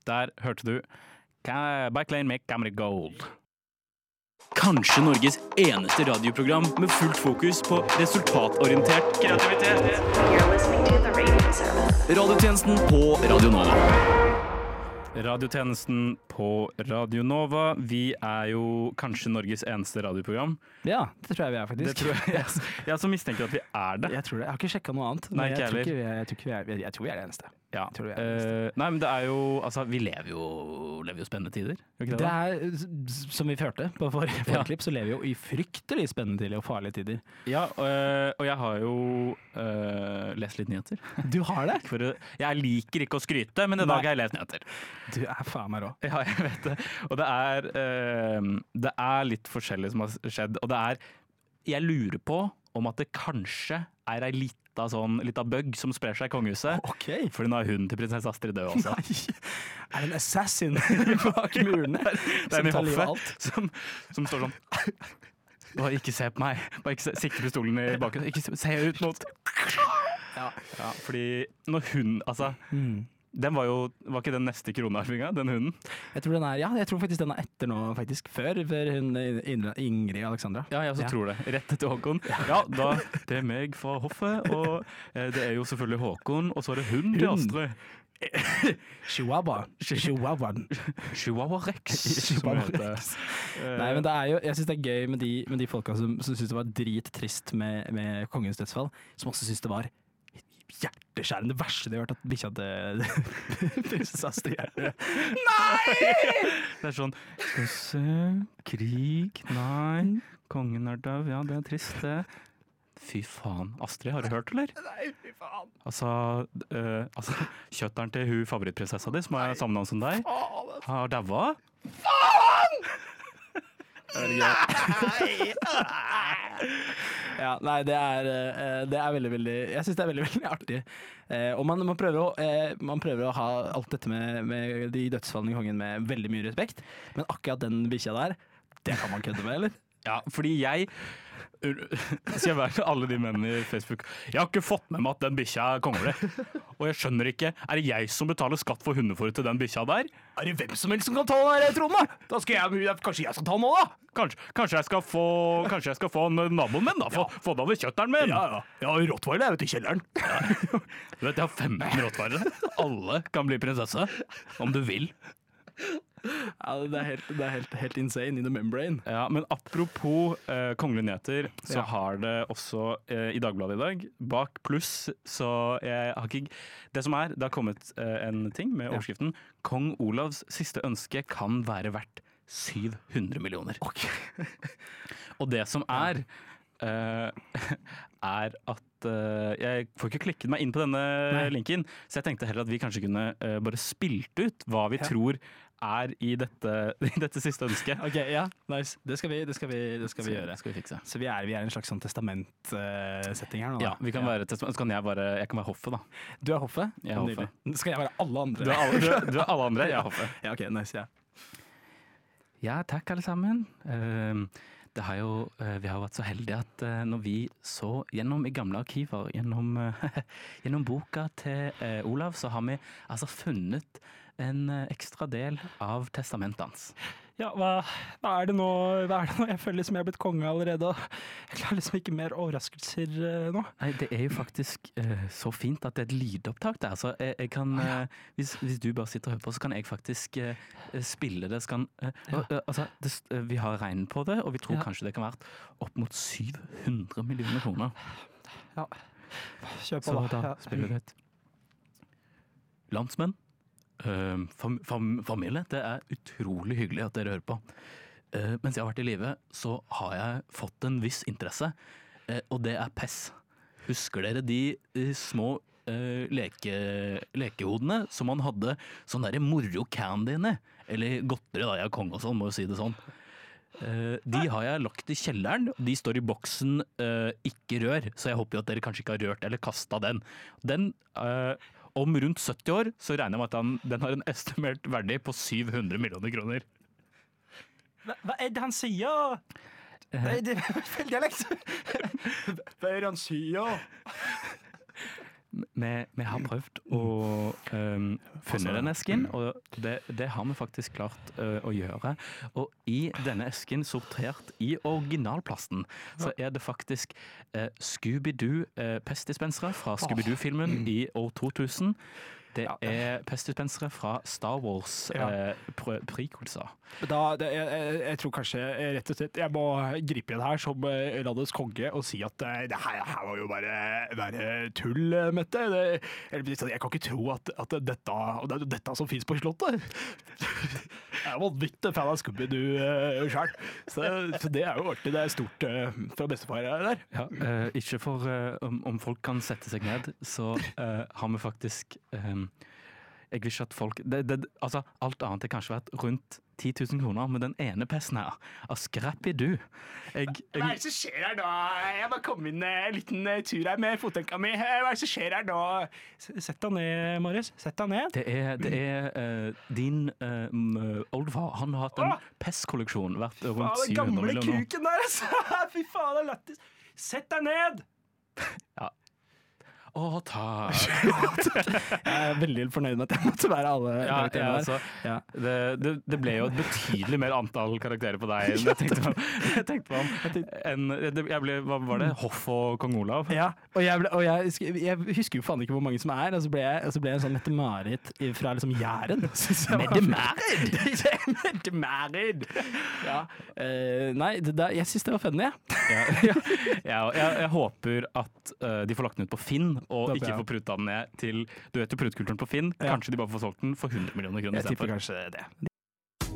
Der hørte du Bike Lane med Camry Gold. Kanskje Norges eneste radioprogram med fullt fokus på resultatorientert kreativitet. Radiotjenesten på Radio Nova. Radiotjenesten på Radio Nova. Vi er jo kanskje Norges eneste radioprogram. Ja, det tror jeg vi er faktisk. Det tror jeg som mistenker at vi er det. Jeg tror det. Jeg har ikke sjekket noe annet. Nei, Men ikke jeg tror vi er det eneste. Ja. Jeg tror vi er det eneste. Nei, men det er jo altså, vi lever jo spennende tider. Ikke Det er, som vi hørte på forrige klipp, så lever vi jo i fryktelig spennende tider og farlige tider. Ja, og jeg har jo lest litt nyheter. Du har det? Jeg liker ikke å skryte, men i dag har jeg lest nyheter. Du er faen meg rå. Ja, jeg vet det. Og det er litt forskjellig som har skjedd. Og jeg lurer på om at det kanskje er ei lita bug som sprer seg i kongehuset. Okay. For nå er hunden til prinsesse Astrid død også. Nei, er det en assassin bak murene? Det er en i hoffet som står sånn bare ikke se på meg. Bare ikke sikte pistolen i baken. Ikke se ut mot ja, fordi når hun den var ikke den neste kronearvinga, den hunden? Jeg tror faktisk den er etter nå, faktisk. Før hun Ingrid Alexandra. Ja, jeg også tror det. Rett etter Håkon. Ja, da, det er meg fra hoffet, og det er jo selvfølgelig Håkon, og så er det hun til Astrid. Chihuahua Rex. Nei, men det er jo, jeg synes det er gøy med de folka som synes det var drittrist med kongens dødsfall, som også synes det var hjerteskjærende. Det verste de har hørt, at bikkja til prinsesse Astrid er. Nei! Det er sånn skal vi se, krig, nei, kongen er død, ja det er trist det. Fy faen, Astrid, har du hørt eller? Nei, fy faen. Altså kjøtteren til hun favorittprinsessa di, som er samme navn som deg, har daua. Faen! Nei, det er veldig, veldig, jeg synes det er veldig, veldig artig. Og man prøver å ha alt dette med de dødsfallene i kongen med veldig mye respekt, men akkurat den bikkja der, det kan man kødde med, eller? Ja, fordi jeg sier hver til alle de mennene i Facebook, jeg har ikke fått med meg at den bikkja er kongelig. Og jeg skjønner ikke, er det jeg som betaler skatt for hundefôret til den bikkja der? Er det hvem som helst som kan ta den der tronen da? Kanskje jeg skal ta den nå da? Kanskje jeg skal få naboen min da, få den over kjøtteren min. Ja, Rottweiler er ute i kjelleren. Du vet, jeg har 15 Rottweilere. Alle kan bli prinsesse, om du vil. Ja, det er helt insane in the membrane. Ja, men apropos kongelige nyheter, så har det også i Dagbladet i dag, bak pluss, så jeg har ikke... Det har kommet en ting med overskriften Kong Olavs siste ønske kan være verdt 700 millioner. Okay. Og det som er at jeg får ikke klikket meg inn på denne linken, så jeg tenkte heller at vi kanskje kunne bare spilt ut hva vi tror er i dette siste ønsket. Ok, ja, nice. Det skal vi gjøre. Skal vi fikse. Så vi er en slags sånn testamentsetting her nå. Ja, vi kan være testament. Så kan jeg være hoffet da. Du er hoffet? Jeg er hoffet. Skal jeg være alle andre? Du er alle andre, jeg er hoffet. Ja, ok, nice, ja. Ja, takk alle sammen. Vi har jo vært så heldige at når vi så gjennom i gamle arkiver, gjennom boka til Olav, så har vi altså funnet en ekstra del av testamentet hans. Ja, hva er det nå jeg føler som jeg har blitt konge allerede, og jeg klarer liksom ikke mer overraskelser nå. Nei, det er jo faktisk så fint at det er et lydopptak der, så jeg kan, hvis du bare sitter og hører på, så kan jeg faktisk spille det. Vi har regnet på det, og vi tror kanskje det kan være opp mot 700 millioner kroner. Ja, kjør på da. Så da spiller vi det. Landsmenn. Familie, det er utrolig hyggelig at dere hører på. Mens jeg har vært i livet, så har jeg fått en viss interesse, og det er PES. Husker dere de små lekehodene som man hadde sånn der moro-candyene, eller godteri da, jeg er konge og sånn, må jo si det sånn. De har jeg lagt i kjelleren, de står i boksen ikke rør, så jeg håper jo at dere kanskje ikke har rørt eller kastet den. Den om rundt 70 år så regner jeg med at den har en estimert verdi på 700 millioner kroner. Hva er det han sier? Det er feil dialekt. Hva er det han sier? Vi har prøvd å funnet den esken, og det har vi faktisk klart å gjøre. Og i denne esken, sortert i originalplasten, så er det faktisk Scooby-Doo pestdispensere fra Scooby-Doo-filmen i år 2000. Det er pestdispensere fra Star Wars prequelser. Jeg tror kanskje rett og slett jeg må gripe inn her som landets konge og si at det her var jo bare tull, Mette. Jeg kan ikke tro at dette som finnes på Slottet. Jeg er vanvittig fan av Scooby-Doo selv. Så det er jo artig. Det er stort fra bestefar der. Ja, ikke for om folk kan sette seg ned, så har vi faktisk jeg vil ikke at folk altså, alt annet har kanskje vært rundt 10 000 kroner, men den ene pesten her av Scrappy-Doo Hva er det som skjer her da? Jeg bare kom inn en liten tur her med fotlenka mi. Hva er det som skjer her da? Sett deg ned, Marius. Sett deg ned. Det er din oldefar. Han har hatt en pestkolleksjon verdt rundt 700 millioner. Den gamle kuken der, altså! Fy faen, det er lættis. Sett deg ned! Ja. Å, takk. Jeg er veldig fornøyd med at jeg måtte være alle altså, det ble jo et betydelig mer antall karakterer på deg enn jeg tenkte på hva var det? Hoff og Kong Olav? Ja, og jeg husker jo faen ikke hvor mange som er, og så ble jeg en sånn Mette-Marit fra liksom Jæren. Mette-Marit? Mette-Marit! Ja. Nei, jeg synes det var funny, jeg håper at de får lagt den ut på Finn, og ikke får prutta den ned til, du vet jo prutkulturen på Finn, kanskje de bare får solgt den for 100 millioner kroner. Jeg tipper kanskje det.